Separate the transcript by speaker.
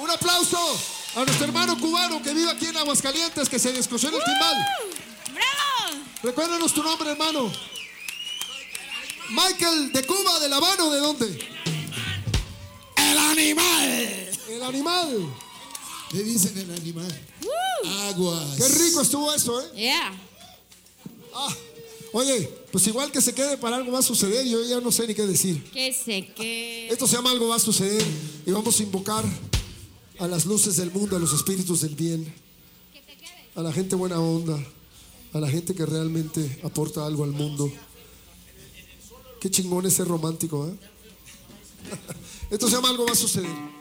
Speaker 1: Un aplauso a nuestro hermano cubano que vive aquí en Aguascalientes, que se descosió en el timbal.
Speaker 2: ¡Bravo!
Speaker 1: Recuérdanos tu nombre, hermano. Michael, ¿de Cuba, de La Habana o de dónde?
Speaker 3: ¡El animal!
Speaker 1: El animal.
Speaker 3: Le dicen el animal. Aguas.
Speaker 1: Qué rico estuvo eso, ¿eh?
Speaker 2: Yeah.
Speaker 1: Oye, pues igual que se quede, para algo va a suceder. Yo ya no sé ni qué decir.
Speaker 2: Que se quede.
Speaker 1: Esto se llama Algo va a suceder. Y vamos a invocar a las luces del mundo, a los espíritus del bien, a la gente buena onda, a la gente que realmente aporta algo al mundo. Qué chingón es ser romántico, ¿eh? Esto se llama Algo va a suceder.